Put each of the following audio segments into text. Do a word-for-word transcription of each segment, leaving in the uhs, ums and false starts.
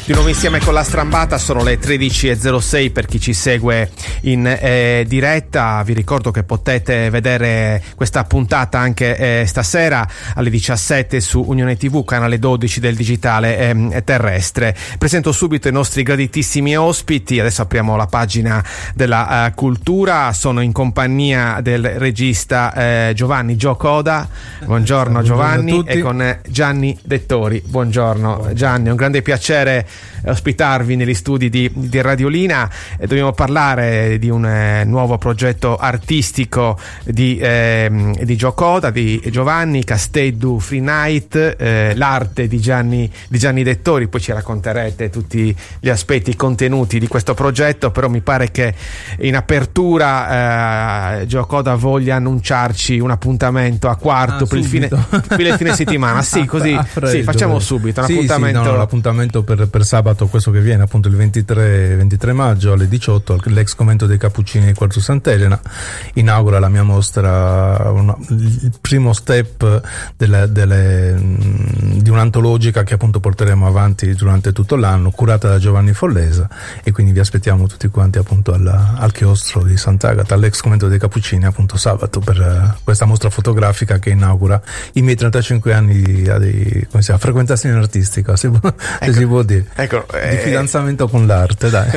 Di nuovo insieme con la Strambata, sono le tredici e zero sei per chi ci segue in eh, diretta. Vi ricordo che potete vedere questa puntata anche eh, stasera alle diciassette su Unione tivù, canale dodici del digitale eh, terrestre. Presento subito i nostri graditissimi ospiti. Adesso apriamo la pagina della uh, cultura. Sono in compagnia del regista eh, Giovanni Gio Coda. Buongiorno Giovanni, e con Gianni Dettori. Buongiorno Gianni, è un grande piacere ospitarvi negli studi di, di Radiolina. Eh, dobbiamo parlare di un eh, nuovo progetto artistico di, eh, di Gio Coda, di Giovanni, Casteddu Free Night, eh, l'arte di Gianni, di Gianni Dettori. Poi ci racconterete tutti gli aspetti, i contenuti di questo progetto, però mi pare che in apertura eh, Gio Coda voglia annunciarci un appuntamento a quarto ah, per, il fine, per il fine settimana. Sì, così freddo, sì, facciamo subito un sì, appuntamento. Sì, no, l'appuntamento per, per sabato, questo che viene appunto il ventitré maggio alle diciotto, l'ex convento dei Cappuccini di Quarto Sant'Elena inaugura la mia mostra, una, il primo step delle, delle, di un'antologica che appunto porteremo avanti durante tutto l'anno, curata da Giovanni Follesa, e quindi vi aspettiamo tutti quanti appunto alla, al chiostro di Sant'Agata, all'ex convento dei Cappuccini, appunto sabato, per uh, questa mostra fotografica che inaugura i miei trentacinque anni di, di come si chiama, frequentazione artistica, si può, ecco, si può dire, ecco, di eh, fidanzamento con l'arte, dai.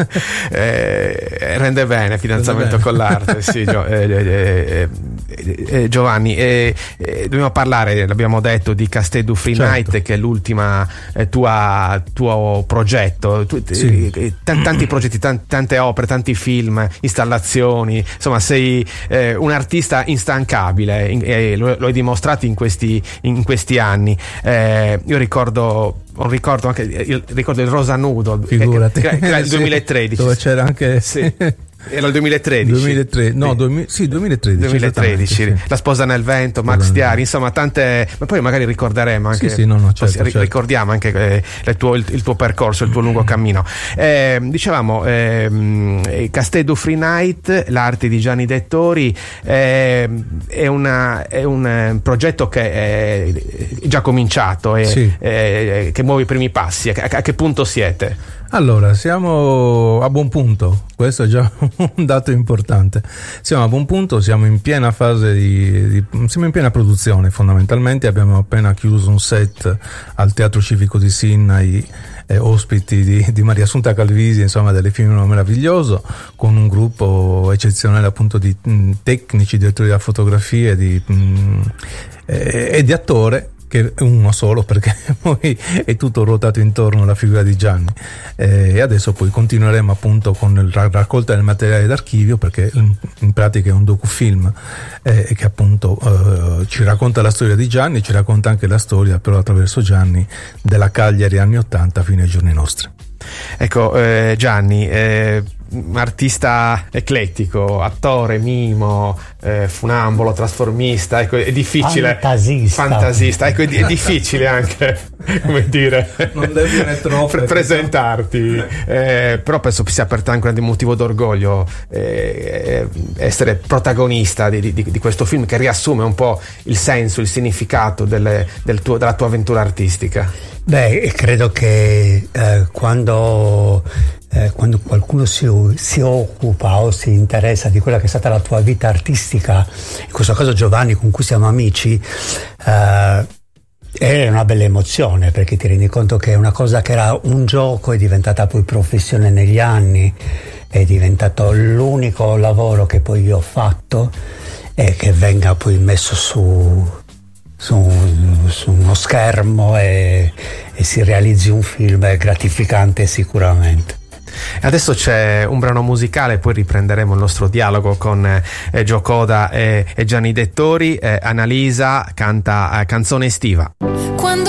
eh, rende bene fidanzamento rende bene. con l'arte, sì, Gio, eh, eh, eh, eh, Giovanni, eh, eh, dobbiamo parlare, l'abbiamo detto, di Casteddu Free Certo. Night, che è l'ultima eh, tua tuo progetto. Tu, Sì. eh, t- tanti progetti, t- tante opere, tanti film, installazioni, insomma sei eh, un artista instancabile, in, eh, lo, lo hai dimostrato in questi, in questi anni. Eh, io ricordo un ricordo anche il, ricordo il Rosa Nudo, Figurati. che, che era il Sì, duemilatredici, dove c'era anche sì. Era il duemilatredici. duemilatredici No, sì. duemila sì, duemilatredici duemilatredici sì. La sposa nel vento, Max Sposa Diari, nel insomma tante, ma poi magari ricorderemo anche, Sì, sì, no, no, certo, ri- certo. ricordiamo anche eh, il, tuo, il, il tuo percorso, il tuo lungo cammino. Eh, dicevamo eh, Casteddu Free Night, l'arte di Gianni Dettori, eh, è, una, è un progetto che è già cominciato e Sì. eh, che muove i primi passi. A, a che punto siete? Allora, siamo a buon punto, questo è già un dato importante. Siamo a buon punto, siamo in piena fase di, di siamo in piena produzione fondamentalmente. Abbiamo appena chiuso un set al Teatro Civico di Sinnai, eh, ospiti di, di Maria Assunta Calvisi, insomma, dell'Effimero Meraviglioso, con un gruppo eccezionale appunto di mh, tecnici, direttori della fotografia e di, mh, eh, e di attore, che è uno solo, perché poi è tutto ruotato intorno alla figura di Gianni, eh, e adesso poi continueremo appunto con la raccolta del materiale d'archivio, perché in pratica è un docufilm eh, che appunto eh, ci racconta la storia di Gianni, ci racconta anche la storia però attraverso Gianni della Cagliari anni ottanta fino ai giorni nostri. Ecco, eh, Gianni, eh, artista eclettico, attore, mimo, eh, funambolo, trasformista, ecco, è difficile. Fantasista. Fantasista, ecco, è, è difficile anche, come dire, Non devi ne troppo, presentarti, eh, però penso sia per te anche un grande motivo d'orgoglio eh, essere protagonista di, di, di questo film, che riassume un po' il senso, il significato delle, del tuo, della tua avventura artistica. Beh, credo che eh, quando, eh, quando qualcuno si, si occupa o si interessa di quella che è stata la tua vita artistica, in questo caso Giovanni, con cui siamo amici, eh, è una bella emozione, perché ti rendi conto che è una cosa che era un gioco, è diventata poi professione negli anni, è diventato l'unico lavoro che poi io ho fatto, e che venga poi messo su Su, su uno schermo e, e si realizzi un film è gratificante sicuramente. Adesso c'è un brano musicale, poi riprenderemo il nostro dialogo con eh, Gio Coda e, e Gianni Dettori. eh, Annalisa canta eh, Canzone estiva. Quando